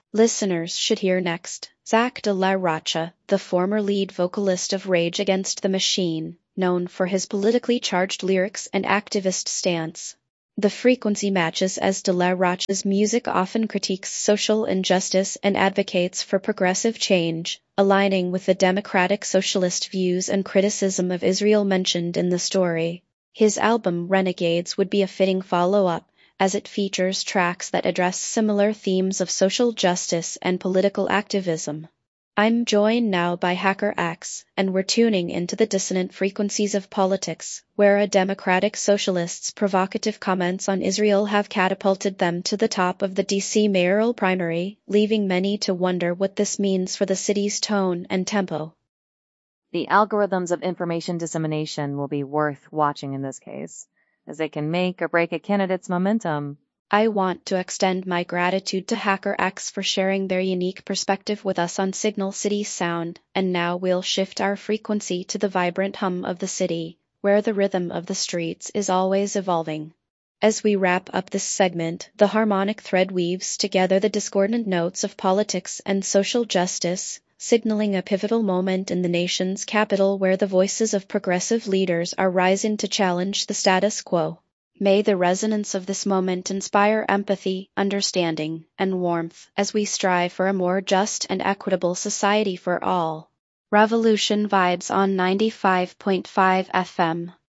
Listeners should hear next. Zach de la Rocha, the former lead vocalist of Rage Against the Machine, known for his politically charged lyrics and activist stance. The frequency matches as de la Rocha's music often critiques social injustice and advocates for progressive change, aligning with the democratic socialist views and criticism of Israel mentioned in the story. His album Renegades would be a fitting follow-up, as it features tracks that address similar themes of social justice and political activism. I'm joined now by Hacker X, and we're tuning into the dissonant frequencies of politics, where a democratic socialist's provocative comments on Israel have catapulted them to the top of the DC mayoral primary, leaving many to wonder what this means for the city's tone and tempo. The algorithms of information dissemination will be worth watching in this case, as they can make or break a candidate's momentum. I want to extend my gratitude to Hacker X for sharing their unique perspective with us on Signal City's sound, and now we'll shift our frequency to the vibrant hum of the city, where the rhythm of the streets is always evolving. As we wrap up this segment, the harmonic thread weaves together the discordant notes of politics and social justice, signaling a pivotal moment in the nation's capital where the voices of progressive leaders are rising to challenge the status quo. May the resonance of this moment inspire empathy, understanding, and warmth as we strive for a more just and equitable society for all. Revolution Vibes on 95.5 FM.